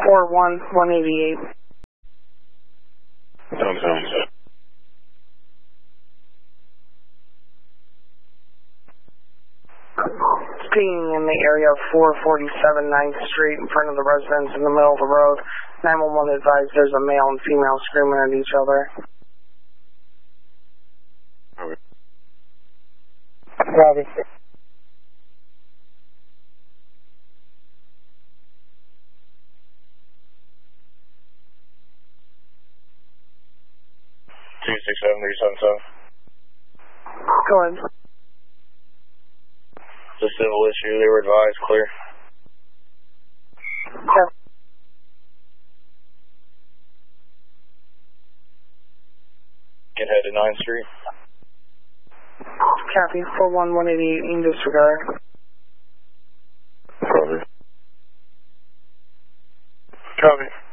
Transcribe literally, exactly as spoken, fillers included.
four one, one eighty-eight. Sounds sounds. Being in the area of four forty-seven ninth Street in front of the residence in the middle of the road. nine one one advised there's a male and female screaming at each other. Okay. Robbie. two six seven three seven seven. Go ahead. It's a civil issue. They were advised clear. Okay. Get head to ninth Street. Copy. four one, one eighty-eight in disregard. Copy. Copy.